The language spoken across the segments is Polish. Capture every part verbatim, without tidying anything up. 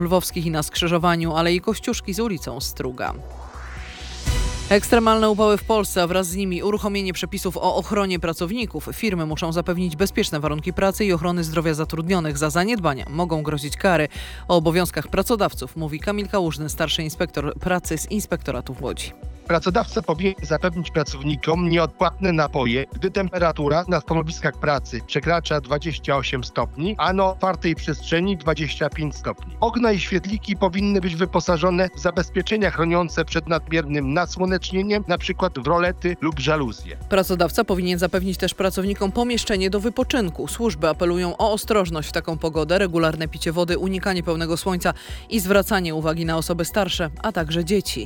Lwowskich i na skrzyżowaniu Alei Kościuszki z ulicą Struga. Ekstremalne upały w Polsce, a wraz z nimi uruchomienie przepisów o ochronie pracowników. Firmy muszą zapewnić bezpieczne warunki pracy i ochrony zdrowia zatrudnionych. Za zaniedbania mogą grozić kary. O obowiązkach pracodawców mówi Kamil Kałużny, starszy inspektor pracy z Inspektoratu w Łodzi. Pracodawca powinien zapewnić pracownikom nieodpłatne napoje, gdy temperatura na stanowiskach pracy przekracza dwadzieścia osiem stopni, a na otwartej przestrzeni dwadzieścia pięć stopni. Okna i świetliki powinny być wyposażone w zabezpieczenia chroniące przed nadmiernym nasłonecznieniem, np. w rolety lub żaluzje. Pracodawca powinien zapewnić też pracownikom pomieszczenie do wypoczynku. Służby apelują o ostrożność w taką pogodę, regularne picie wody, unikanie pełnego słońca i zwracanie uwagi na osoby starsze, a także dzieci.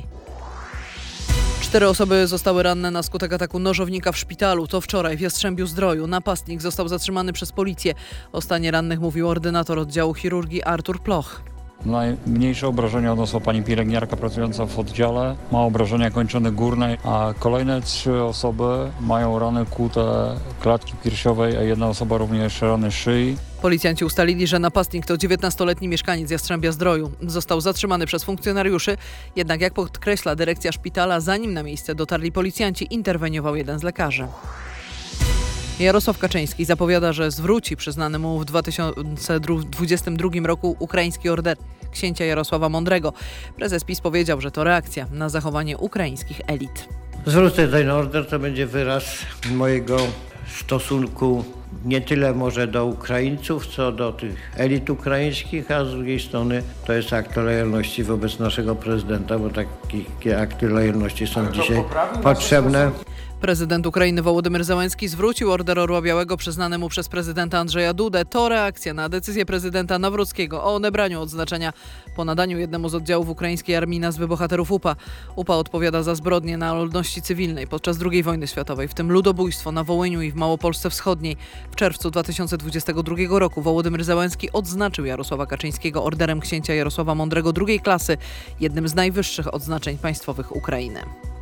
Cztery osoby zostały ranne na skutek ataku nożownika w szpitalu. To wczoraj w Jastrzębiu-Zdroju. Napastnik został zatrzymany przez policję. O stanie rannych mówił ordynator oddziału chirurgii Artur Ploch. Najmniejsze obrażenia odniosła pani pielęgniarka pracująca w oddziale. Ma obrażenia kończony górnej, a kolejne trzy osoby mają rany kłute klatki piersiowej, a jedna osoba również rany szyi. Policjanci ustalili, że napastnik to dziewiętnastoletni mieszkaniec Jastrzębia-Zdroju. Został zatrzymany przez funkcjonariuszy, jednak jak podkreśla dyrekcja szpitala, zanim na miejsce dotarli policjanci, interweniował jeden z lekarzy. Jarosław Kaczyński zapowiada, że zwróci przyznany mu w dwa tysiące dwudziestym drugim roku ukraiński order księcia Jarosława Mądrego. Prezes PiS powiedział, że to reakcja na zachowanie ukraińskich elit. Zwrócę ten order, to będzie wyraz mojego stosunku nie tyle może do Ukraińców, co do tych elit ukraińskich, a z drugiej strony to jest akt lojalności wobec naszego prezydenta, bo takie akty lojalności są dzisiaj potrzebne. Prezydent Ukrainy Wołodymyr Zełenski zwrócił order Orła Białego przyznany mu przez prezydenta Andrzeja Dudę. To reakcja na decyzję prezydenta Nawrockiego o odebraniu odznaczenia po nadaniu jednemu z oddziałów ukraińskiej armii nazwy bohaterów U P A. U P A odpowiada za zbrodnie na ludności cywilnej podczas drugiej wojny światowej, w tym ludobójstwo na Wołyniu i w Małopolsce Wschodniej. W czerwcu dwa tysiące dwudziestego drugiego roku Wołodymyr Zełenski odznaczył Jarosława Kaczyńskiego orderem księcia Jarosława Mądrego drugiej klasy, jednym z najwyższych odznaczeń państwowych Ukrainy.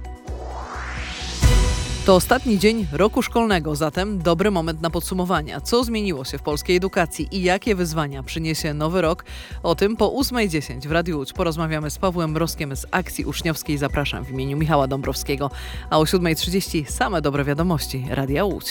To ostatni dzień roku szkolnego, zatem dobry moment na podsumowania. Co zmieniło się w polskiej edukacji i jakie wyzwania przyniesie nowy rok? O tym po ósmej dziesięć w Radiu Łódź porozmawiamy z Pawłem Mrozkiem z Akcji Uczniowskiej. Zapraszam w imieniu Michała Dąbrowskiego. A o siódmej trzydzieści same dobre wiadomości Radia Łódź.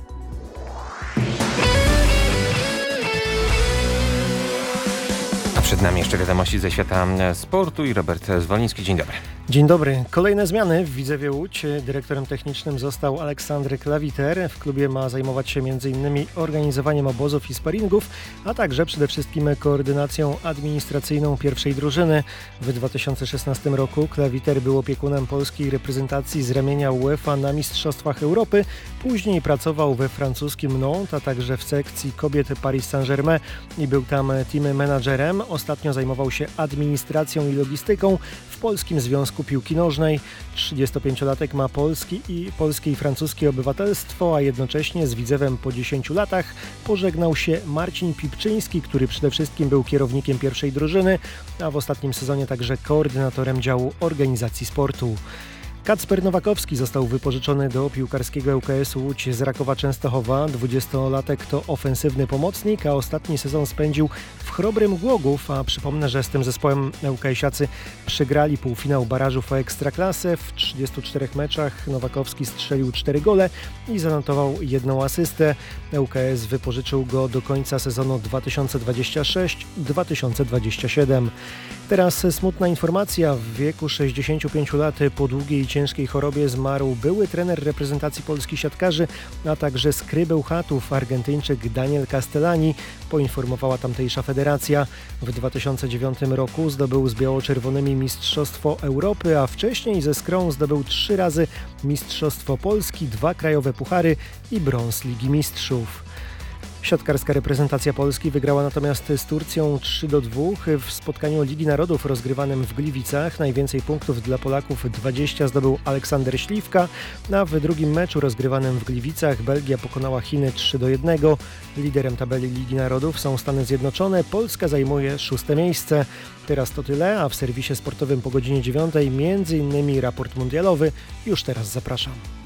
Przed nami jeszcze wiadomości ze świata sportu i Robert Zwoliński. Dzień dobry. Dzień dobry. Kolejne zmiany w Widzewie Łódź. Dyrektorem technicznym został Aleksandr Klawiter. W klubie ma zajmować się m.in. organizowaniem obozów i sparingów, a także przede wszystkim koordynacją administracyjną pierwszej drużyny. W dwa tysiące szesnastym roku Klawiter był opiekunem polskiej reprezentacji z ramienia UEFA na Mistrzostwach Europy. Później pracował we francuskim Nantes, a także w sekcji kobiet Paris Saint-Germain i był tam team managerem. Ostatnio zajmował się administracją i logistyką w Polskim Związku Piłki Nożnej. trzydziestopięciolatek ma polski i polskie i francuskie obywatelstwo, a jednocześnie z Widzewem po dziesięciu latach pożegnał się Marcin Pipczyński, który przede wszystkim był kierownikiem pierwszej drużyny, a w ostatnim sezonie także koordynatorem działu organizacji sportu. Kacper Nowakowski został wypożyczony do piłkarskiego ŁKS-u Łódź z Rakowa Częstochowa. dwudziestolatek to ofensywny pomocnik, a ostatni sezon spędził w Chrobrym Głogów, a przypomnę, że z tym zespołem ŁKS-iacy przegrali półfinał barażów o Ekstraklasę. W trzydziestu czterech meczach Nowakowski strzelił cztery gole i zanotował jedną asystę. ŁKS wypożyczył go do końca sezonu dwa tysiące dwudziestego szóstego dwa tysiące dwudziestego siódmego. Teraz smutna informacja. W wieku sześćdziesięciu pięciu lat po długiej i ciężkiej chorobie zmarł były trener reprezentacji polskich siatkarzy, a także skrybeł chatów, Argentyńczyk Daniel Castellani, poinformowała tamtejsza federacja. W dwa tysiące dziewiątym roku zdobył z biało-czerwonymi Mistrzostwo Europy, a wcześniej ze Skrą zdobył trzy razy Mistrzostwo Polski, dwa krajowe puchary i brąz Ligi Mistrzów. Siatkarska reprezentacja Polski wygrała natomiast z Turcją trzy do dwóch w spotkaniu Ligi Narodów rozgrywanym w Gliwicach. Najwięcej punktów dla Polaków dwadzieścia zdobył Aleksander Śliwka, a w drugim meczu rozgrywanym w Gliwicach Belgia pokonała Chiny trzy do jednego. Liderem tabeli Ligi Narodów są Stany Zjednoczone, Polska zajmuje szóste miejsce. Teraz to tyle, a w serwisie sportowym po godzinie dziewiątej między innymi raport mundialowy. Już teraz zapraszam.